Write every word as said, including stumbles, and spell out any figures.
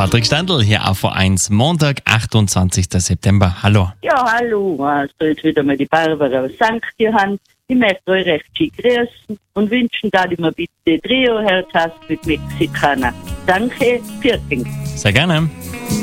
Patrick Standl hier auf V eins, Montag, achtundzwanzigster September. Hallo. Ja, hallo. Also jetzt wieder mal die Barbara aus Sankt Johann. Ich möchte euch recht viel grüßen und wünschen da immer bitte Trio Herzhaft mit Mexikaner. Danke, Vierting. Sehr gerne.